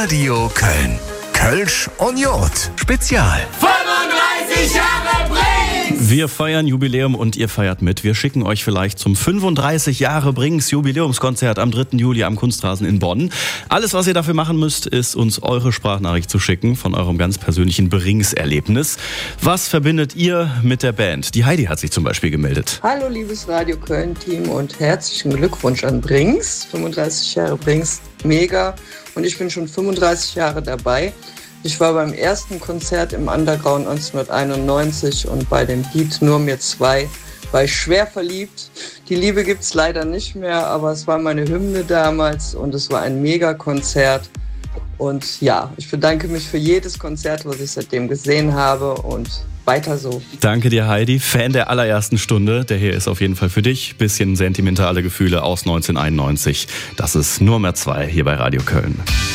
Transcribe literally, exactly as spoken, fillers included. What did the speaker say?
Radio Köln. Kölsch und Jod. Spezial. fünfunddreißig Jahre Brings! Wir feiern Jubiläum und ihr feiert mit. Wir schicken euch vielleicht zum fünfunddreißig Jahre Brings Jubiläumskonzert am dritten Juli am Kunstrasen in Bonn. Alles, was ihr dafür machen müsst, ist uns eure Sprachnachricht zu schicken von eurem ganz persönlichen Brings-Erlebnis. Was verbindet ihr mit der Band? Die Heidi hat sich zum Beispiel gemeldet. Hallo liebes Radio Köln-Team und herzlichen Glückwunsch an Brings. fünfunddreißig Jahre Brings, mega. Und ich bin schon fünfunddreißig Jahre dabei. Ich war beim ersten Konzert im Underground neunzehnhunderteinundneunzig und bei dem Lied Nur mir zwei war ich schwer verliebt. Die Liebe gibt's leider nicht mehr, aber es war meine Hymne damals und es war ein Mega-Konzert. Und ja, ich bedanke mich für jedes Konzert, was ich seitdem gesehen habe und weiter so. Danke dir, Heidi, Fan der allerersten Stunde. Der hier ist auf jeden Fall für dich. Bisschen sentimentale Gefühle aus neunzehnhunderteinundneunzig. Das ist Nur mehr zwei hier bei Radio Köln.